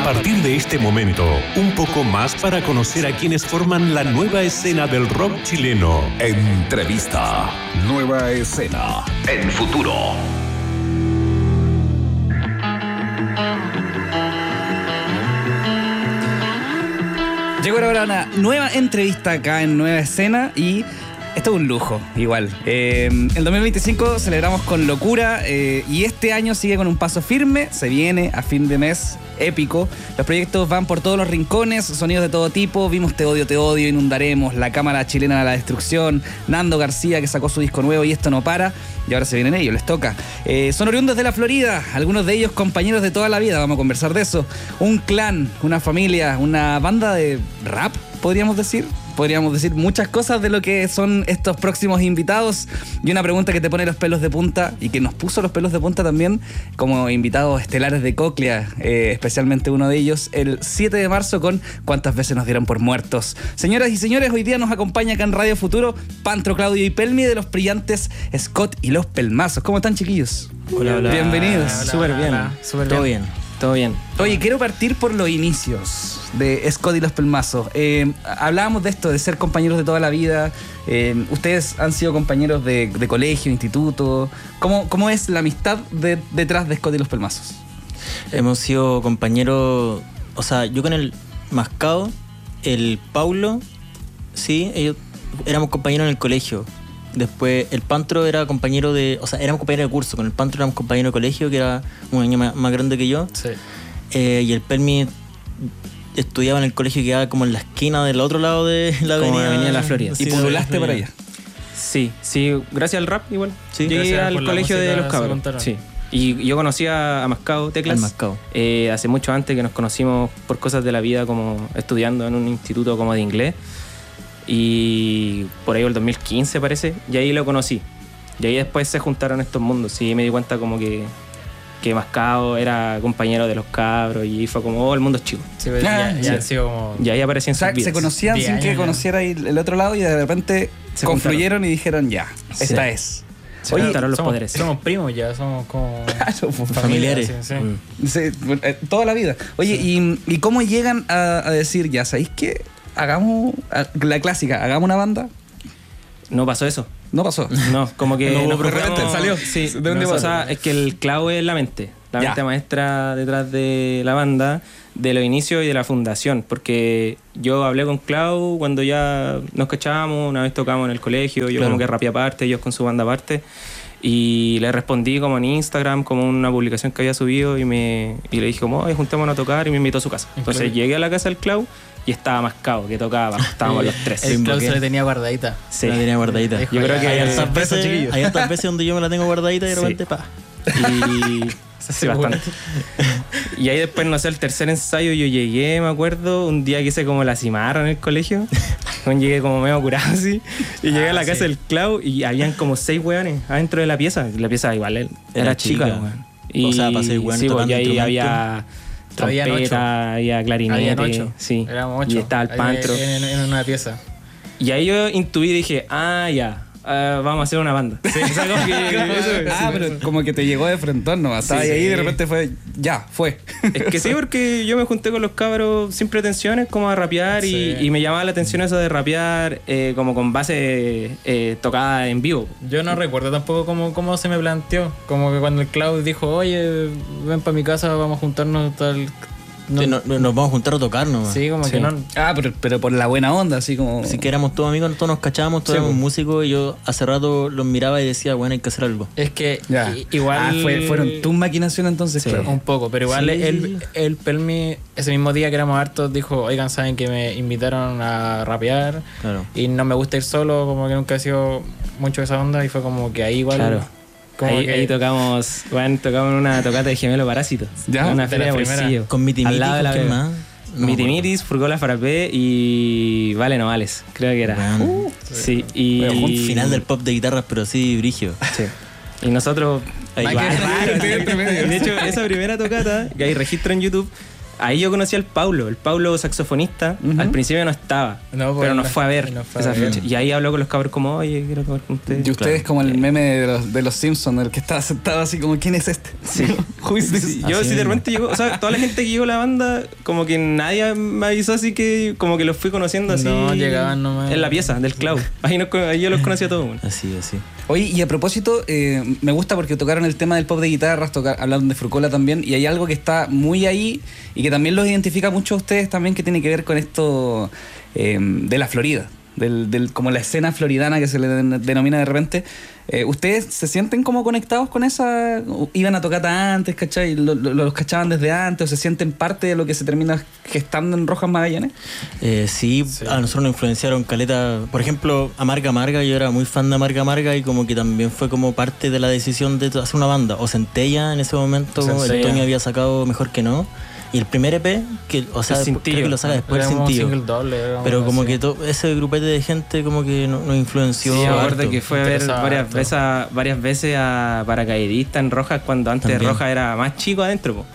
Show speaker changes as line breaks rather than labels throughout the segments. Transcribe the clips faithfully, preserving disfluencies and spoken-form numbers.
partir de este momento, un poco más para conocer a quienes forman la nueva escena del rock chileno.
Entrevista. Nueva escena. En Futuro.
Llegó ahora una nueva entrevista acá en Nueva Escena y esto es un lujo, igual. Eh, el dos mil veinticinco celebramos con locura eh, y este año sigue con un paso firme. Se viene a fin de mes épico. Los proyectos van por todos los rincones, sonidos de todo tipo. Vimos Te Odio, Te Odio, Inundaremos, La Cámara Chilena de la Destrucción, Nando García que sacó su disco nuevo y Esto No Para. Y ahora se vienen ellos, les toca. Eh, son oriundos de la Florida, algunos de ellos compañeros de toda la vida, vamos a conversar de eso. Un clan, una familia, una banda de rap, podríamos decir. Podríamos decir muchas cosas de lo que son estos próximos invitados. Y una pregunta que te pone los pelos de punta y que nos puso los pelos de punta también como invitados estelares de Cóclea, eh, especialmente uno de ellos, el siete de marzo con ¿Cuántas veces nos dieron por muertos? Señoras y señores, hoy día nos acompaña acá en Radio Futuro Pantro, Claudio y Pelmi de los brillantes Scott y los Pelmazos. ¿Cómo están, chiquillos?
Hola, hola.
Bienvenidos.
Súper bien. Super Todo bien. bien. Todo bien.
Oye, quiero partir por los inicios de Scott y los Pelmazos. Eh, hablábamos de esto, de ser compañeros de toda la vida. Eh, ustedes han sido compañeros de, de colegio, instituto. ¿Cómo, cómo es la amistad de, detrás de Scott y los Pelmazos?
Hemos sido compañeros, o sea, yo con el Mascado, el Paulo, sí, ellos éramos compañeros en el colegio. Después el Pantro era compañero de... O sea, éramos compañeros de curso. Con el Pantro éramos compañeros de colegio, que era un año más, más grande que yo.
Sí.
Eh, y el Pelmi estudiaba en el colegio que quedaba como en la esquina del otro lado de la avenida.
Como Avenida La Florida.
¿Y pululaste para allá?
Sí, sí. Gracias al rap igual.
Sí.
Llegué al colegio de los cabros. Sí. Y yo conocí a Mascado Teclas.
Mascado.
Eh, hace mucho antes que nos conocimos por cosas de la vida, como estudiando en un instituto como de inglés. Y por ahí el dos mil quince parece, y ahí lo conocí. Y ahí después se juntaron estos mundos y me di cuenta como que, que Mascado era compañero de los cabros y fue como, oh, el mundo es chico.
Sí, pues, ya, ya
sí.
han sido como...
Y ahí aparecían
O sea,
sus vidas.
se conocían sin que conociera el otro lado y de repente se confluyeron y dijeron ya,
sí.
esta es.
Se
Oye,
juntaron los
somos,
poderes.
somos primos ya, somos como...
Claro, pues,
familiares.
Sí, sí.
Mm.
Sí, eh, toda la vida. Oye, sí. y, ¿y cómo llegan a, a decir, ya, ¿sabéis qué? Hagamos la clásica, hagamos una banda?
No pasó eso.
No pasó.
No, como que...
No hubo
nos
referente,
juntamos-
salió.
Sí,
¿De dónde
no,
va?
o sea, es que el clavo es la mente. La
Ya.
mente maestra detrás de la banda, de los inicios y de la fundación. Porque yo hablé con Clau cuando ya nos cachábamos, una vez tocábamos en el colegio, yo
Claro.
como que rapeé aparte, ellos con su banda aparte. Y le respondí como en Instagram, como una publicación que había subido, y me y le dije como, oye, juntémonos a tocar, y me invitó a su casa. Entonces
Claro.
llegué a la casa del Clau y estaba Mascado, que tocaba, estábamos los tres.
El Clau se
invoqué.
le tenía guardadita.
Sí.
La tenía guardadita.
Dijo,
Yo creo
ya,
que
Hay
Eh,
hartas
besos,
veces,
chiquillos.
hay hartas veces donde yo me la tengo guardadita y de
Sí.
repente, pa.
Y sí, bastante. Y ahí después, no sé, el tercer ensayo yo llegué, me acuerdo, un día que hice como la cimarra en el colegio. Bueno, llegué como medio curado así. Y llegué
Ah,
a la
sí.
casa del Clau y habían como seis hueones adentro de la pieza. La pieza igual era,
Era
chica,
chica.
weón. Y
O sea, para seis hueones
sí, pues,
tocando
y ahí
instrumentos.
había
Habían ocho.
trompeta, había clarinete.
Habían ocho.
Sí.
Éramos ocho.
Y estaba el
Ahí
Pantro.
En, en una pieza.
Y ahí yo intuí y dije, ah, ya, ah, vamos a hacer una banda. O sea, como que eso-
Ah, pero como que te llegó de frentón nomás. Estaba
Sí,
ahí y
sí.
de repente fue, ya, fue.
Es que sí, porque yo me junté con los cabros sin pretensiones como a rapear y,
Sí.
y me llamaba la atención eso de rapear eh, como con base eh, tocada en vivo.
Yo no recuerdo tampoco cómo, cómo se me planteó. Como que cuando el Clau dijo, oye, ven para mi casa, vamos a juntarnos tal... No,
Sí, no- no- nos vamos a juntar a tocar nomás.
sí, como
Sí.
que no...
Ah, pero, pero por la buena onda, así como...
Así que éramos todos amigos, todos nos cachábamos, todos
Sí,
éramos
pues.
músicos y yo hace rato los miraba y decía, bueno, hay que hacer algo.
Es que
Ya.
i- igual...
Ah, fue- fueron tus maquinaciones entonces,
Sí.
claro.
Un poco, pero igual
Sí.
el, el Pelmi, ese mismo día que éramos hartos, dijo, oigan, saben que me invitaron a rapear
Claro.
y no me gusta ir solo, como que nunca he sido mucho de esa onda y fue como que ahí igual...
Claro.
Como
Ahí,
que-
ahí tocamos, bueno, tocamos en una tocata de Gemelo Parásito.
¿Ya?
En una
De
feria
la
de
primera.
bolsillo.
Con Miti
Al
Miti,
lado de
¿con
la
quién
Vega.
más? No me
Miti
acuerdo.
Mitis, Furgola Farapé y Vale Novales, creo que era.
Bueno.
Uh, sí, y...
Fue un final del pop de guitarras, pero sí, brigio.
Sí. Y nosotros...
Ahí
igual,
va.
raro,
Estoy entre medio.
de hecho, esa primera tocata, que hay registro en YouTube, Ahí yo conocí al Paulo, el Paulo saxofonista. Uh-huh. Al principio no estaba, no, pero nos fue a ver no fue esa a ver. fecha. Y ahí habló con los cabros como, oye, quiero tocar con ustedes.
Y ustedes claro. como el meme de los, de los Simpsons, el que estaba sentado así como, ¿quién es este?
Sí. sí yo sí de repente llegó, o sea, toda la gente que llegó a la banda, como que nadie me avisó, así que como que los fui conociendo así.
No, llegaban nomás.
En la pieza del Cloud. Ahí, nos, ahí yo los conocí a todos. Bueno.
Así, así.
Oye, y a propósito, eh, me gusta porque tocaron el tema del pop de guitarras, tocar, hablaron de Frucola también, y hay algo que está muy ahí y que también los identifica mucho a ustedes también, que tiene que ver con esto eh, de la Florida, del, del, como la escena floridana que se le denomina de repente. Eh, ¿Ustedes se sienten como conectados con esa? ¿Iban a tocata antes, cachai? ¿Lo, lo, ¿Los cachaban desde antes o se sienten parte de lo que se termina gestando en Rojas Magallanes?
Eh, sí, sí, a nosotros nos influenciaron caleta. Por ejemplo, Amarga Amarga, yo era muy fan de Amarga Amarga y como que también fue como parte de la decisión de hacer una banda. O Centella en ese momento, Centella. El Tony había sacado Mejor que No. Y el primer E P, que, o sea, después, creo que lo saca después el Cintillo. Pero como así. Que todo ese grupete de gente como que nos no influenció.
Sí, me acuerdo que fue a ver varias veces, varias veces a Paracaidista en Rojas, cuando antes también. Rojas era más chico adentro, po.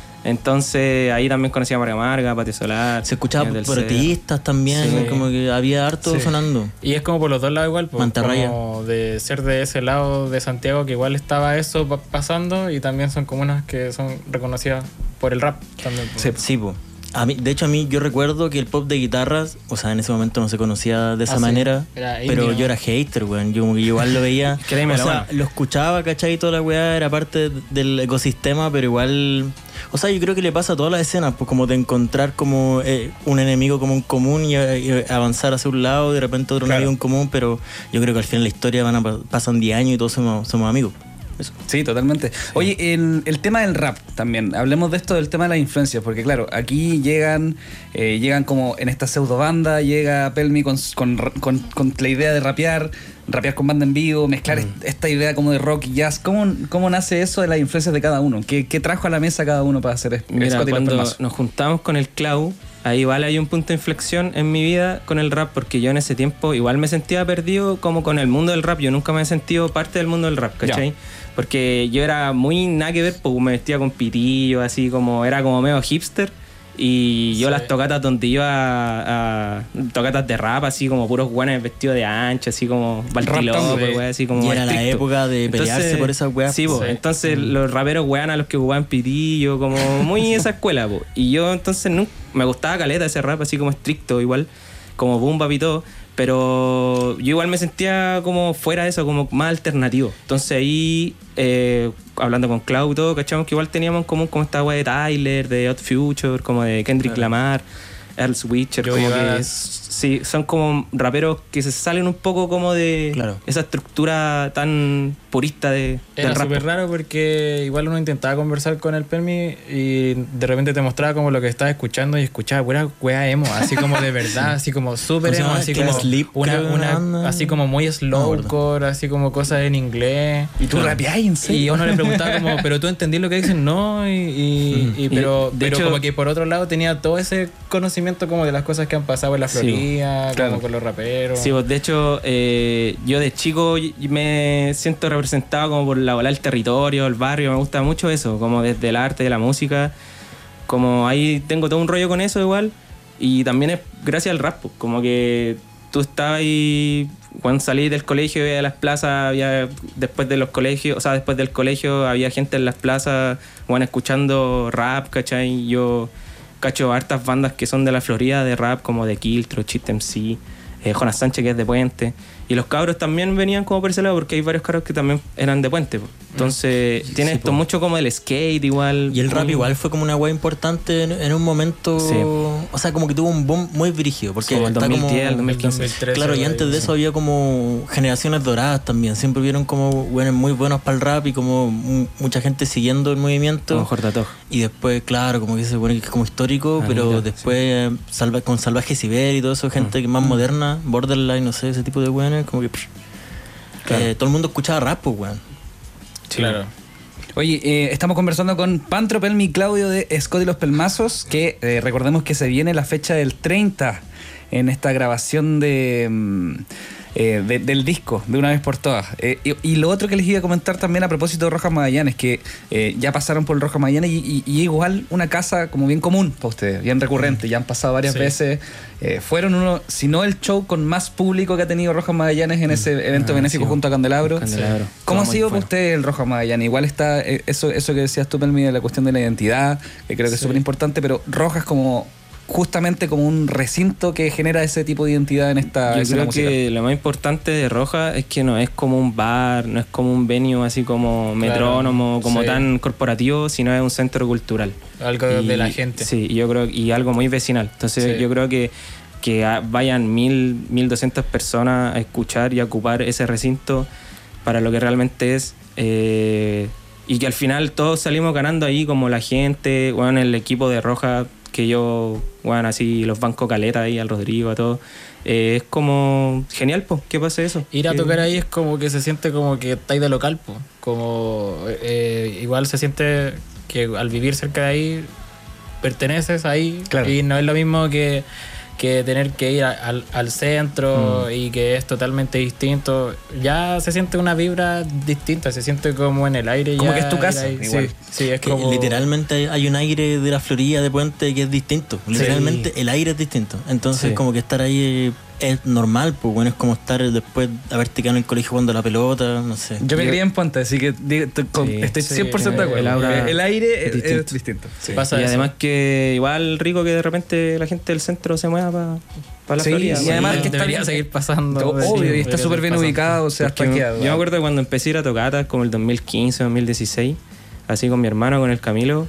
Entonces ahí también conocía a Marga Marga, Patio Solar.
Se escuchaba protistas también, sí. Como que había harto sí. sonando.
Y es como por los dos lados igual, pues,
Mantarraya.
Como de ser de ese lado de Santiago, que igual estaba eso pasando, y también son comunas que son reconocidas por el rap también. Pues.
Sí, sí po. A mí, de hecho, a mí yo recuerdo que el pop de guitarras, o sea, en ese momento no se conocía de esa ah, manera, sí. Pero indio. Yo era hater, weón. Yo como que igual lo veía. O sea, lo escuchaba, ¿cachai? Toda la weá era parte del ecosistema, pero igual. O sea, yo creo que le pasa a todas las escenas, pues como de encontrar como eh, un enemigo común común y, y avanzar hacia un lado, de repente otro claro. enemigo en común, pero yo creo que al final la historia van a pasan diez años y todos somos, somos amigos.
Eso. Sí, totalmente. Oye, el, el tema del rap también. Hablemos de esto, del tema de las influencias, porque claro, aquí llegan eh, llegan como en esta pseudo banda, llega Pelmi con, con, con, con la idea de rapear, rapear con banda en vivo, mezclar mm. esta idea como de rock y jazz. ¿Cómo, cómo nace eso de las influencias de cada uno? ¿Qué, qué trajo a la mesa cada uno para hacer esto?
Mira, cuando nos juntamos con el Clau, ahí igual hay un punto de inflexión en mi vida con el rap, porque yo en ese tiempo igual me sentía perdido como con el mundo del rap. Yo nunca me he sentido parte del mundo del rap, ¿cachai? Ya. Porque yo era muy nada que ver, pues me vestía con pitillo, así como, era como medio hipster. Y yo sí. las tocatas donde iba a, a tocatas de rap, así como puros guanes vestidos de ancha, así como Baltiló, pues, así como.
Y era estricto. La época de pelearse entonces, por esas weas.
Sí, pues, sí. Entonces mm. los raperos wean a los que ocupaban pitillo, como muy esa escuela, pues. Y yo entonces nunca, me gustaba caleta ese rap, así como estricto, igual, como boom bap y todo. Pero yo igual me sentía como fuera de eso, como más alternativo. Entonces ahí, eh, hablando con Clau y todo, cachamos que igual teníamos en común como esta wea de Tyler, de Odd Future, como de Kendrick claro. Lamar, Earl Switcher, yo como que es, sí, son como raperos que se salen un poco como de claro. esa estructura tan purista de,
era
del rap.
Era súper raro porque igual uno intentaba conversar con el Pelmi y de repente te mostraba como lo que estaba escuchando y escuchaba pura wea emo, así como de verdad, así como súper emo, así como
sleep,
una, una, así como muy slowcore, no, así como cosas en inglés.
Y tú claro. rapeás en serio.
Y uno le preguntaba como, pero tú entendí lo que dicen, no, y, y, y pero, y pero hecho, como que por otro lado tenía todo ese conocimiento como de las cosas que han pasado en la Florida, sí, claro. como con los raperos.
Sí, pues de hecho eh, yo de chico me siento representado como por la ola del territorio, el barrio, me gusta mucho eso, como desde el arte, de la música, como ahí tengo todo un rollo con eso igual, y también es gracias al rap, como que tú estabas ahí, cuando salí del colegio de las plazas, había después de los colegios, o sea, después del colegio había gente en las plazas, bueno, escuchando rap, ¿cachai? Yo cacho hartas bandas que son de la Florida de rap, como de Kiltro, Chit M C, eh, Jonas Sánchez, que es de Puente. Y los cabros también venían como por ese lado, porque hay varios cabros que también eran de Puente. Entonces, sí, tiene sí, esto po. mucho como el skate igual.
Y el rap muy... igual fue como una wea importante en, en un momento. Sí. O sea, como que tuvo un boom muy brígido. Porque
como el
está
dos mil diez,
como,
el dos mil quince.
dos mil trece,
claro, y antes de eso sí. había como generaciones doradas también. Siempre vieron como weones muy buenos para el rap y como m- mucha gente siguiendo el movimiento.
Como Jordatoj.
Y después, claro, como que se supone que es como histórico, ah, pero mira, después sí. salva, con Salvaje Ciber y todo eso, gente mm. más mm. moderna, Borderline, no sé, ese tipo de weones, como que. Psh, claro. eh, todo el mundo escuchaba rap, pues, weón.
Sí. Claro.
Oye, eh, estamos conversando con Pantro, Pelmi y Claudio de Scott y los Pelmazos, que eh, recordemos que se viene la fecha del treinta en esta grabación de... Eh, de, del disco, de una vez por todas. Eh, y, y lo otro que les iba a comentar también a propósito de Rojas Magallanes, que eh, ya pasaron por el Rojas Magallanes y, y, y igual una casa como bien común para ustedes, bien recurrente, ya han pasado varias sí. veces. Eh, fueron uno, si no el show con más público que ha tenido Rojas Magallanes en ese evento ah, benéfico sí, junto a Candelabro. Candelabro. ¿Cómo Todo ha sido para ustedes el Rojas Magallanes? Igual está eh, eso, eso que decías tú, Pelmi, de la cuestión de la identidad, que creo que sí. es súper importante, pero Rojas como... justamente como un recinto que genera ese tipo de identidad en esta
Yo
escena
creo
musical.
Que lo más importante de Roja es que no es como un bar, no es como un venue así como metrónomo, claro, como sí. tan corporativo, sino es un centro cultural.
Algo
y,
de la gente.
Sí, yo creo, y algo muy vecinal. Entonces sí. yo creo que que vayan mil, mil doscientas personas a escuchar y a ocupar ese recinto para lo que realmente es, eh, y que al final todos salimos ganando ahí, como la gente, bueno, el equipo de Roja, que yo, bueno, así los bancos caleta ahí, al Rodrigo, a todos, eh, es como genial, pues, ¿qué pasa eso?
Ir a
¿Qué?
tocar ahí es como que se siente como que estáis de local, pues, como eh, igual se siente que al vivir cerca de ahí perteneces ahí, claro. y no es lo mismo que, que tener que ir a, al, al centro mm. y que es totalmente distinto. Ya se siente una vibra distinta, se siente como en el aire.
Como
ya
que es tu casa.
Sí, sí, es
que
como...
literalmente hay un aire de la Florida de Puente que es distinto. Literalmente sí. el aire es distinto. Entonces sí. como que estar ahí es normal, pues bueno, es como estar después de haberte quedado en el colegio jugando la pelota, no sé.
Yo me crié en Puente, así que digo, sí, estoy cien por ciento sí, de acuerdo. El, aura el aire es distinto. Es distinto.
Sí. Pasa y eso. Además que igual rico que de repente la gente del centro se mueva para pa la
sí,
Florida.
Y además
sí,
que
debería
está
seguir pasando.
Obvio, y está súper bien ubicado, o sea, está quedado.
Yo me acuerdo de cuando empecé a ir a tocatas, como el dos mil quince, dos mil dieciséis, así con mi hermano, con el Camilo.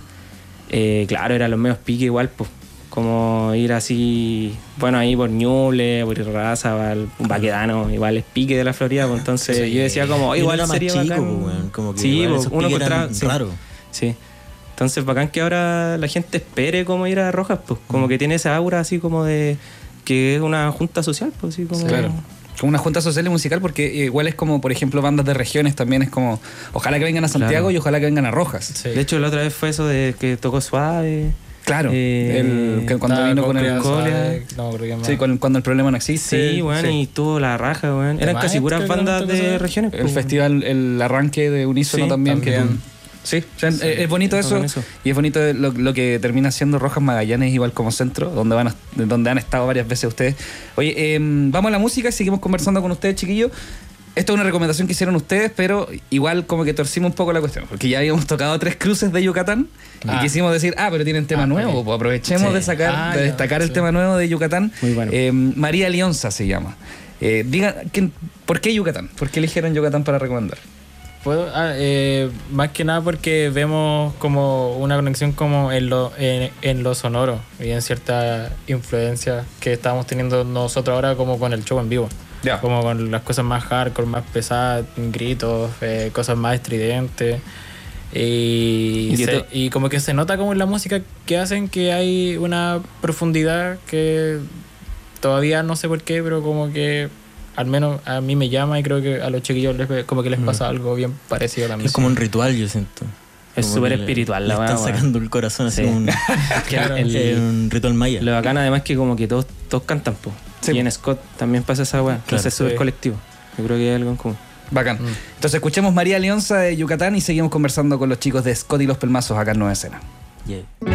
Eh, claro, eran los medios pique igual, pues. Como ir así, bueno, ahí por Ñuble, por Irraza, Baquedano, igual es pique de la Florida, pues entonces sí. yo decía como, oh, igual era sería más chico, bacán. Bueno, como que sí, pues, uno contra... Sí.
Claro.
Sí. Entonces bacán que ahora la gente espere como ir a Rojas, pues, como mm. que tiene esa aura así como de que es una junta social, pues, así como...
Claro. Como una junta social y musical, porque igual es como, por ejemplo, bandas de regiones también es como, ojalá que vengan a Santiago claro. y ojalá que vengan a Rojas.
Sí. De hecho, la otra vez fue eso de que tocó Suave...
Claro, eh, el, que cuando vino con el
Colia,
no, sí, con, cuando el problema no existe.
Sí, bueno, sí. y tuvo la raja, bueno. Eran casi puras bandas de regiones.
El pues, festival, el arranque de Unísono sí, también. también. Que, sí, o sea, sí, es bonito eso, eso y es bonito lo, lo que termina siendo Rojas Magallanes igual como centro, donde van a, donde han estado varias veces ustedes. Oye, eh, vamos a la música y seguimos conversando con ustedes, chiquillos. Esto es una recomendación que hicieron ustedes, pero igual como que torcimos un poco la cuestión, porque ya habíamos tocado tres cruces de Yucatán ah. y quisimos decir, ah, pero tienen tema ah, nuevo, okay. pues aprovechemos sí. de sacar, ah, de destacar ya, el sí. tema nuevo de Yucatán.
Muy bueno.
Eh, María Lionza se llama. Eh, digan, ¿por qué Yucatán? ¿Por qué eligieron Yucatán para recomendar?
¿Puedo? Ah, eh, más que nada porque vemos como una conexión como en lo, en, en lo sonoro y en cierta influencia que estamos teniendo nosotros ahora como con el show en vivo. Yeah. Como con las cosas más hardcore, más pesadas, gritos, eh, cosas más estridentes. Y, se, y como que se nota como en la música que hacen que hay una profundidad que todavía no sé por qué, pero como que al menos a mí me llama y creo que a los chiquillos les, como que les pasa mm. algo bien parecido a la música.
Es como un ritual, yo siento.
Es súper espiritual la
verdad. Están sacando el corazón así, sí. un, claro, el, el, un ritual maya.
Lo bacán además que como que todos, todos cantan, po. Sí. Y en Scott también pasa esa weá. Entonces es súper sí. colectivo. Yo creo que hay algo en común.
Bacán. Mm. Entonces escuchemos María Lionza de Yucatán y seguimos conversando con los chicos de Scott y los Pelmazos acá en Nueva Escena.
Yeah.